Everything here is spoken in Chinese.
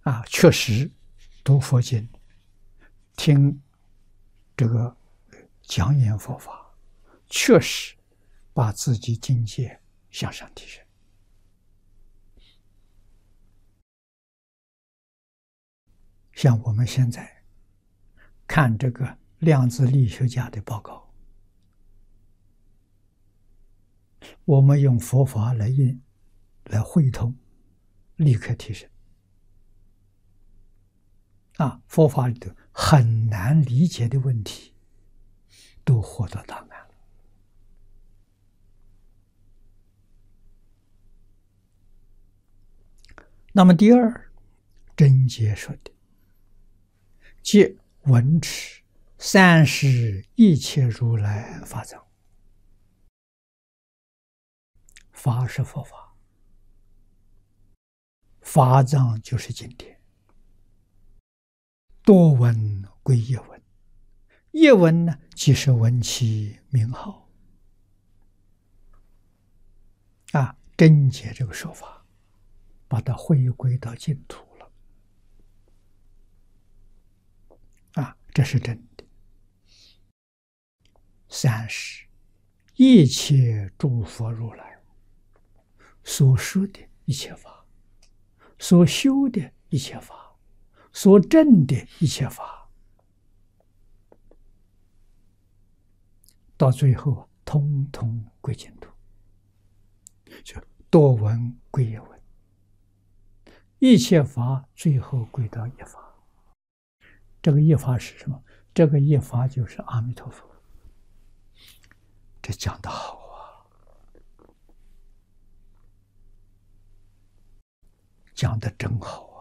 确实读佛经，听这个讲演佛法，确实把自己境界向上提升。像我们现在看这个量子力学家的报告，我们用佛法来汇通，立刻提升。佛法里头很难理解的问题，都获得答案了。那么第二，真解说的，即闻持三世一切如来法藏。法是佛法，法藏就是经典。多闻归一闻，一闻呢，即是闻其名号。真解这个说法，把它回归到净土了。这是真的。三世一切诸佛如来所说的一切法，所修的一切法，所证的一切法，到最后通通归净土，就多闻归一闻，一切法最后归到一法。这个一法是什么？这个一法就是阿弥陀佛。这讲得好啊，讲得真好。